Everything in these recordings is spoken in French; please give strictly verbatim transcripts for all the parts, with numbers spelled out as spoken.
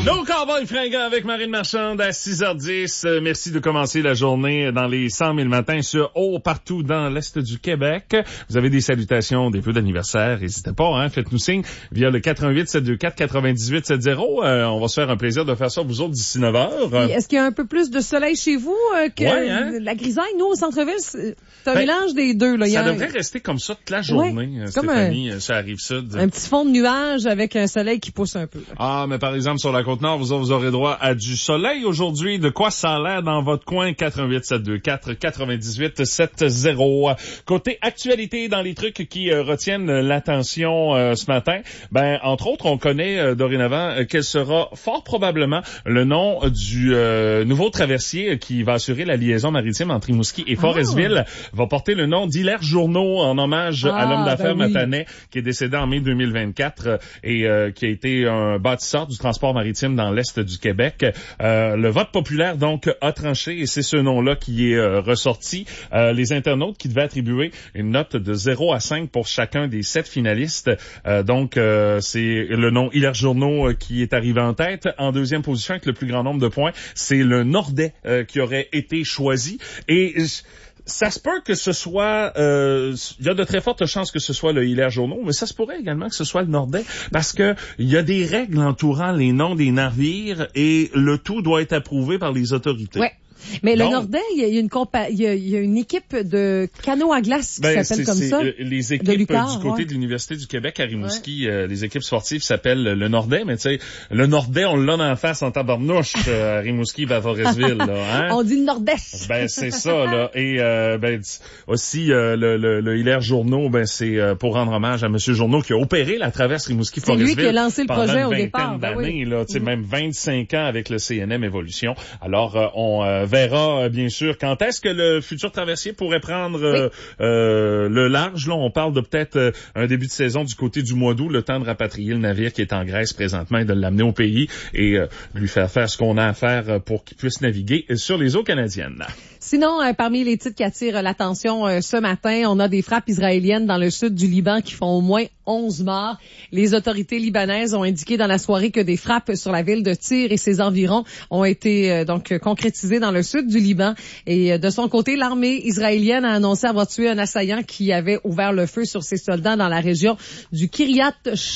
Nos cowboys fringants avec Marine Marchande à six heures dix. Euh, merci de commencer la journée dans les cent mille matins sur haut partout dans l'Est du Québec. Vous avez des salutations, des vœux d'anniversaire, n'hésitez pas, hein, faites-nous signe via le quatre un huit, sept deux quatre, neuf huit sept zéro. Euh, on va se faire un plaisir de faire ça vous autres d'ici neuf heures. Et est-ce qu'il y a un peu plus de soleil chez vous euh, que ouais, hein? la grisaille? Nous, au centre-ville, c'est un ben, mélange des deux. Là. Il y ça a devrait un... rester comme ça toute la journée, ouais, Stéphanie, un, ça arrive sud. Un petit fond de nuages avec un soleil qui pousse un peu. Là. Ah, mais par exemple, sur la Côte-Nord, vous, vous aurez droit à du soleil aujourd'hui. De quoi ça a l'air dans votre coin? quatre un huit, sept deux quatre, neuf huit sept zéro. Côté actualité, dans les trucs qui euh, retiennent l'attention euh, ce matin, ben entre autres, on connaît euh, dorénavant euh, quel sera fort probablement le nom du euh, nouveau traversier qui va assurer la liaison maritime entre Rimouski et Forestville. Ah. Va porter le nom d'Hilaire Journeau en hommage ah, à l'homme d'affaires ben oui. Matanais qui est décédé en mai deux mille vingt-quatre euh, et euh, qui a été un bâtisseur du transport maritime dans l'Est du Québec. Euh, le vote populaire, donc, a tranché et c'est ce nom-là qui est euh, ressorti. Euh, les internautes qui devaient attribuer une note de zéro à cinq pour chacun des sept finalistes. Euh, donc, euh, c'est le nom Hilaire Journeau euh, qui est arrivé en tête. En deuxième position, avec le plus grand nombre de points, c'est le Nordais euh, qui aurait été choisi. Et... ça se peut que ce soit, euh, il y a de très fortes chances que ce soit le Hilaire Journeau, mais ça se pourrait également que ce soit le Nordais, parce que il y a des règles entourant les noms des navires et le tout doit être approuvé par les autorités. Ouais. Mais Donc, le Nordais, il y a une compa- il y a, il y a une équipe de canot à glace qui ben, s'appelle c'est, comme c'est, ça. Euh, les équipes Lucar, du côté ouais. de l'Université du Québec à Rimouski, ouais. euh, les équipes sportives s'appellent le Nordais, mais tu sais, le Nordais, on l'a en face en tabarnouche euh, à Rimouski, à Forestville, là, hein? On dit le Nordais. Ben c'est ça, là. Et euh, ben aussi euh, le, le, le Hilaire Journeau, ben c'est euh, pour rendre hommage à Monsieur Journeau qui a opéré la traverse Rimouski-Forestville. C'est lui qui a lancé le projet au Pendant départ. une vingtaine d'années, ben oui. là, tu sais, mm-hmm. même vingt-cinq ans avec le C N M Évolution. Alors euh, on euh, verra euh, bien sûr quand est-ce que le futur traversier pourrait prendre euh, oui. euh, le large. Là, on parle de peut-être euh, un début de saison du côté du mois d'août, le temps de rapatrier le navire qui est en Grèce présentement et de l'amener au pays et euh, lui faire faire ce qu'on a à faire pour qu'il puisse naviguer sur les eaux canadiennes. Sinon, euh, parmi les titres qui attirent l'attention euh, ce matin, on a des frappes israéliennes dans le sud du Liban qui font au moins onze morts. Les autorités libanaises ont indiqué dans la soirée que des frappes sur la ville de Tyr et ses environs ont été euh, donc concrétisées dans le sud du Liban. Et euh, de son côté, l'armée israélienne a annoncé avoir tué un assaillant qui avait ouvert le feu sur ses soldats dans la région du Kiryat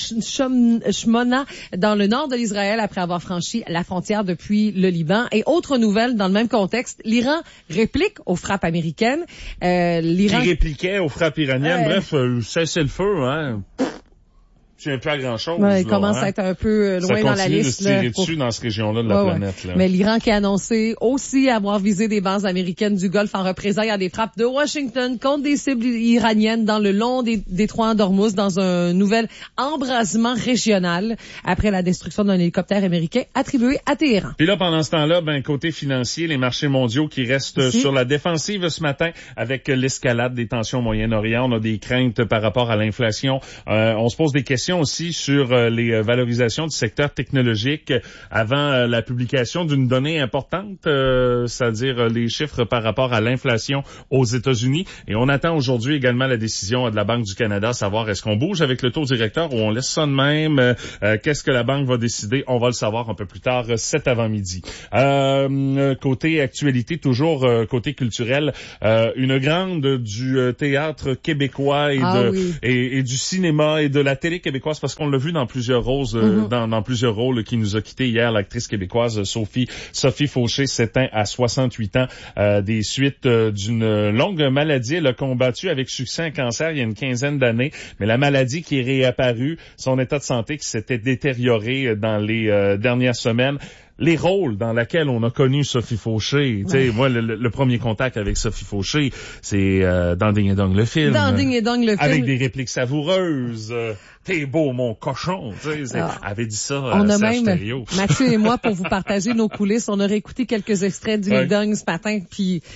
Shmona, dans le nord de l'Israël, après avoir franchi la frontière depuis le Liban. Et autre nouvelle, dans le même contexte, l'Iran réplique aux frappes américaines. Euh, l'Iran... Qui répliquait aux frappes iraniennes. Euh... Bref, euh, cessez le feu, hein. Je ne plus à grand-chose. Ouais, il là, commence hein? à être un peu loin dans la liste. Ça continue de se tirer là, pour... dessus dans cette région-là de la ouais, planète. Ouais. Là. Mais l'Iran qui a annoncé aussi avoir visé des bases américaines du Golfe en représailles à des frappes de Washington contre des cibles iraniennes dans le long des détroits d'Ormuz dans un nouvel embrasement régional après la destruction d'un hélicoptère américain attribué à Téhéran. Puis là, pendant ce temps-là, ben côté financier, les marchés mondiaux qui restent Ici. sur la défensive ce matin avec l'escalade des tensions au Moyen-Orient. On a des craintes par rapport à l'inflation. Euh, on se pose des questions aussi sur les valorisations du secteur technologique avant la publication d'une donnée importante, euh, c'est-à-dire les chiffres par rapport à l'inflation aux États-Unis. Et on attend aujourd'hui également la décision de la Banque du Canada, savoir est-ce qu'on bouge avec le taux directeur ou on laisse ça de même. Euh, qu'est-ce que la banque va décider? On va le savoir un peu plus tard cet avant-midi. Euh, côté actualité, toujours euh, côté culturel, euh, une grande du théâtre québécois et, ah, de, oui. et, et du cinéma et de la télé québécoise, parce qu'on l'a vu dans plusieurs rôles, euh, mm-hmm. dans, dans plusieurs rôles qui nous a quitté hier, l'actrice québécoise Sophie Sophie Fauché s'éteint à soixante-huit ans euh, des suites euh, d'une longue maladie. Elle a combattu avec succès un cancer il y a une quinzaine d'années, mais la maladie qui est réapparue, son état de santé qui s'était détérioré dans les euh, dernières semaines. Les rôles dans lesquels on a connu Sophie Fauché, tu sais, ouais. moi le, le premier contact avec Sophie Fauché, c'est euh, dans Ding et Dong le film. Dans Ding et Dong le film. Avec des répliques savoureuses. Euh, T'es beau mon cochon, tu sais, ah. avait dit ça à on a Serge même, Thériault. Mathieu et moi, pour vous partager nos coulisses, on a réécouté quelques extraits du Ding et Dong ce matin, puis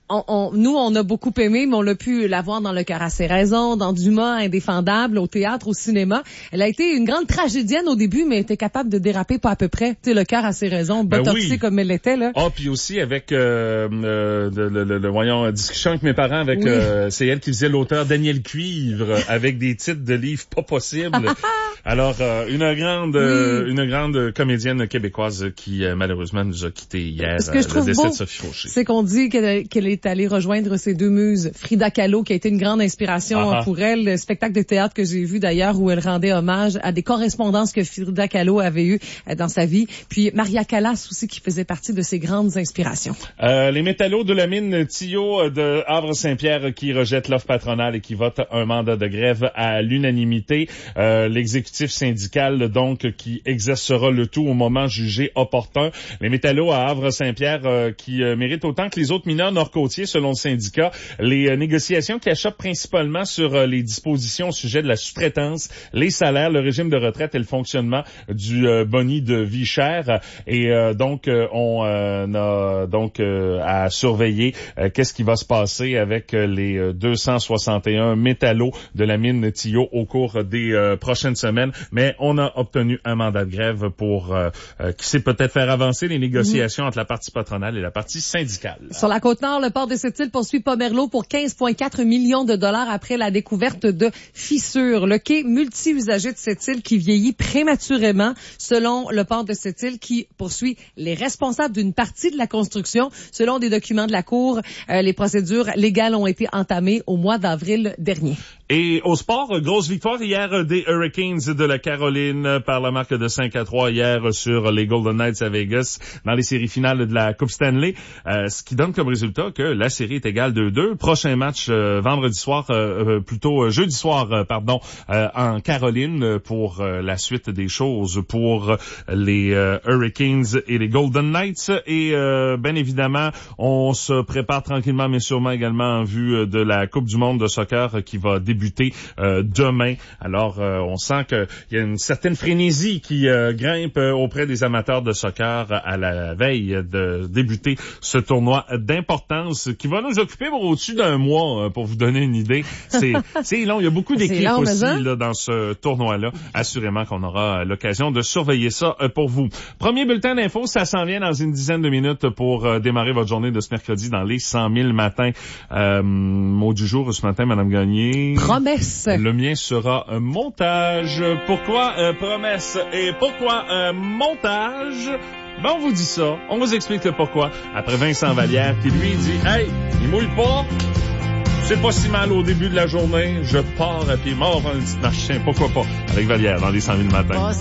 on, on, nous, on a beaucoup aimé, mais on l'a pu la voir dans Le cœur à ses raisons, dans Dumas, Indéfendable, au théâtre, au cinéma. Elle a été une grande tragédienne au début, mais était capable de déraper pas à peu près. Tu sais, Le cœur à ses raisons, ben botoxée oui. comme elle l'était, là. Ah, oh, puis aussi avec, euh, euh, le, le, le, le, voyons, discussion avec mes parents avec, oui. euh, c'est elle qui faisait l'auteur Daniel Cuivre, avec des titres de livres pas possibles. Alors, euh, une grande, euh, oui. une grande comédienne québécoise qui, euh, malheureusement, nous a quittés hier. Ce que je euh, trouve le décès beau, de Sophie Fauché. C'est qu'on dit qu'elle, qu'elle est allée rejoindre ses deux muses. Frida Kahlo, qui a été une grande inspiration ah, pour elle. Le spectacle de théâtre que j'ai vu d'ailleurs, où elle rendait hommage à des correspondances que Frida Kahlo avait eues dans sa vie. Puis Maria Callas aussi, qui faisait partie de ses grandes inspirations. Euh, les métallos de la mine Tillot de Havre-Saint-Pierre qui rejettent l'offre patronale et qui votent un mandat de grève à l'unanimité. Euh, l'exécutif syndical, donc, qui exercera le tout au moment jugé opportun. Les métallos à Havre-Saint-Pierre euh, qui euh, méritent autant que les autres mineurs nord-côtiers, selon le syndicat. Les euh, négociations qui achoppent principalement sur euh, les dispositions au sujet de la sous-traitance, les salaires, le régime de retraite et le fonctionnement du euh, boni de vie chère. Et euh, donc, euh, on euh, a donc euh, à surveiller euh, qu'est-ce qui va se passer avec euh, les euh, deux cent soixante et un métallos de la mine Tillot au cours des euh, prochaines semaines. Mais on a obtenu un mandat de grève pour euh, euh, qui sait peut-être faire avancer les négociations mmh. entre la partie patronale et la partie syndicale. Sur la Côte-Nord, le port de Sept-Îles poursuit Pomerleau pour quinze virgule quatre millions de dollars après la découverte de fissures. Le quai multi-usager de Sept-Îles qui vieillit prématurément, selon le port de Sept-Îles, qui poursuit les responsables d'une partie de la construction. Selon des documents de la Cour, euh, les procédures légales ont été entamées au mois d'avril dernier. Et au sport, grosse victoire hier des Hurricanes de la Caroline par la marque de cinq à trois hier sur les Golden Knights à Vegas dans les séries finales de la Coupe Stanley, euh, ce qui donne comme résultat que la série est égale deux deux. Prochain match euh, vendredi soir, euh, plutôt euh, jeudi soir, euh, pardon, euh, en Caroline pour euh, la suite des choses pour les euh, Hurricanes et les Golden Knights. Et euh, bien évidemment, on se prépare tranquillement mais sûrement également en vue de la Coupe du monde de soccer qui va débuter débuter euh, demain. Alors, euh, on sent qu'il y a une certaine frénésie qui euh, grimpe euh, auprès des amateurs de soccer à la veille de débuter ce tournoi d'importance qui va nous occuper pour au-dessus d'un mois, euh, pour vous donner une idée. C'est, c'est long. Il y a beaucoup d'équipes long, aussi là, dans ce tournoi-là. Assurément qu'on aura l'occasion de surveiller ça euh, pour vous. Premier bulletin d'infos, ça s'en vient dans une dizaine de minutes pour euh, démarrer votre journée de ce mercredi dans les cent mille matins. Euh, mot du jour ce matin, Madame Gagné. Promesse. Le mien sera un montage. Pourquoi euh, promesse et pourquoi un montage? Ben, on vous dit ça. On vous explique le pourquoi. Après Vincent Vallière qui lui dit, hey, il mouille pas. C'est pas si mal au début de la journée. Je pars à pied mort en petit machin. Pourquoi pas? Avec Vallière dans les cent mille matins.